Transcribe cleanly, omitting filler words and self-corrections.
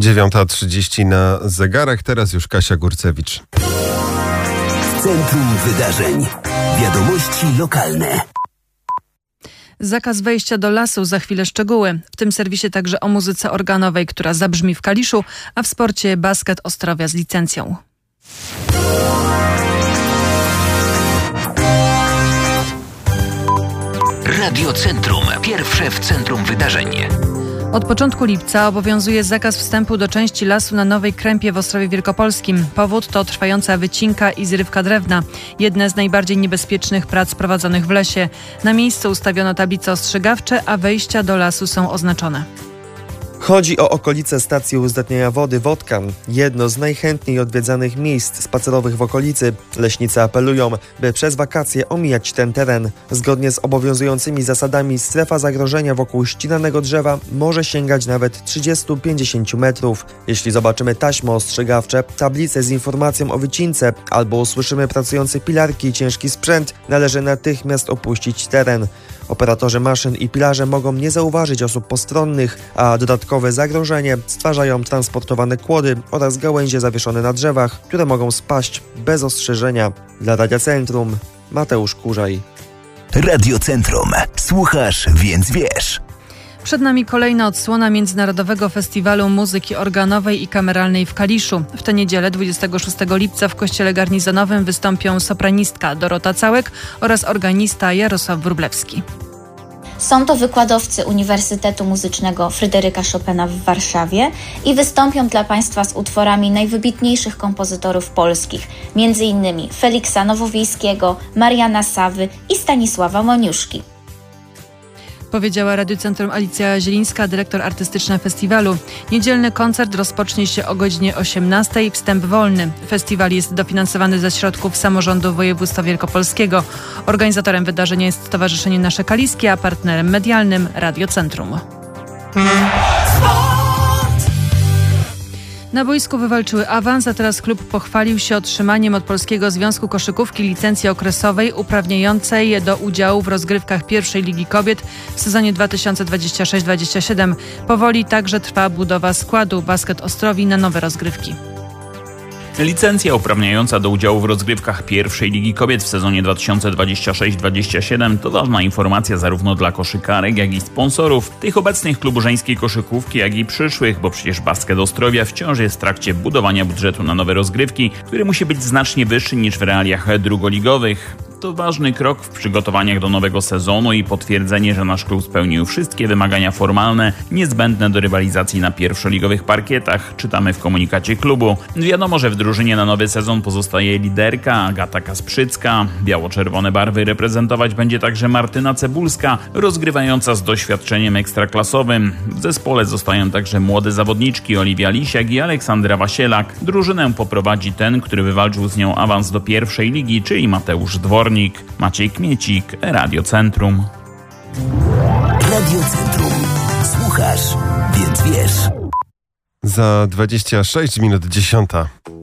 9:30 na zegarach, teraz już Kasia Górcewicz. W centrum wydarzeń. Wiadomości lokalne. Zakaz wejścia do lasu, za chwilę szczegóły. W tym serwisie także o muzyce organowej, która zabrzmi w Kaliszu, a w sporcie basket Ostrowia z licencją. Radio Centrum. Pierwsze w centrum wydarzeń. Od początku lipca obowiązuje zakaz wstępu do części lasu na Nowej Krępie w Ostrowie Wielkopolskim. Powód to trwająca wycinka i zrywka drewna. Jedne z najbardziej niebezpiecznych prac prowadzonych w lesie. Na miejscu ustawiono tablice ostrzegawcze, a wejścia do lasu są oznaczone. Chodzi o okolice stacji uzdatniania wody Wodka, jedno z najchętniej odwiedzanych miejsc spacerowych w okolicy. Leśnicy apelują, by przez wakacje omijać ten teren. Zgodnie z obowiązującymi zasadami strefa zagrożenia wokół ścinanego drzewa może sięgać nawet 30-50 metrów. Jeśli zobaczymy taśmy ostrzegawcze, tablice z informacją o wycince albo usłyszymy pracujące pilarki i ciężki sprzęt, należy natychmiast opuścić teren. Operatorzy maszyn i pilarze mogą nie zauważyć osób postronnych, a dodatkowe zagrożenie stwarzają transportowane kłody oraz gałęzie zawieszone na drzewach, które mogą spaść bez ostrzeżenia. Dla Radia Centrum, Mateusz Kurzaj. Radio Centrum. Słuchasz, więc wiesz. Przed nami kolejna odsłona Międzynarodowego Festiwalu Muzyki Organowej i Kameralnej w Kaliszu. W tę niedzielę 26 lipca w Kościele Garnizonowym wystąpią sopranistka Dorota Całek oraz organista Jarosław Wróblewski. Są to wykładowcy Uniwersytetu Muzycznego Fryderyka Chopina w Warszawie i wystąpią dla Państwa z utworami najwybitniejszych kompozytorów polskich, m.in. Feliksa Nowowiejskiego, Mariana Sawy i Stanisława Moniuszki. Powiedziała Radiu Centrum Alicja Zielińska, dyrektor artystyczna festiwalu. Niedzielny koncert rozpocznie się o godzinie 18:00. Wstęp wolny. Festiwal jest dofinansowany ze środków samorządu województwa wielkopolskiego. Organizatorem wydarzenia jest Stowarzyszenie Nasze Kaliskie, a partnerem medialnym Radio Centrum. Na boisku wywalczyły awans, a teraz klub pochwalił się otrzymaniem od Polskiego Związku Koszykówki licencji okresowej uprawniającej do udziału w rozgrywkach pierwszej Ligi Kobiet w sezonie 2026-27. Powoli także trwa budowa składu Basket Ostrowi na nowe rozgrywki. Licencja uprawniająca do udziału w rozgrywkach pierwszej Ligi Kobiet w sezonie 2026-27 to ważna informacja zarówno dla koszykarek, jak i sponsorów, tych obecnych klubu żeńskiej koszykówki, jak i przyszłych, bo przecież Basket Ostrowia wciąż jest w trakcie budowania budżetu na nowe rozgrywki, który musi być znacznie wyższy niż w realiach drugoligowych. To ważny krok w przygotowaniach do nowego sezonu i potwierdzenie, że nasz klub spełnił wszystkie wymagania formalne niezbędne do rywalizacji na pierwszoligowych parkietach, czytamy w komunikacie klubu. Wiadomo, że w drużynie na nowy sezon pozostaje liderka Agata Kasprzycka. Biało-czerwone barwy reprezentować będzie także Martyna Cebulska, rozgrywająca z doświadczeniem ekstraklasowym. W zespole zostają także młode zawodniczki Oliwia Lisiak i Aleksandra Wasielak. Drużynę poprowadzi ten, który wywalczył z nią awans do pierwszej ligi, czyli Mateusz Dwornik. Maciej Kmiecik, Radio Centrum. Radio Centrum. Słuchasz, więc wiesz. Za 26 minut 10:00.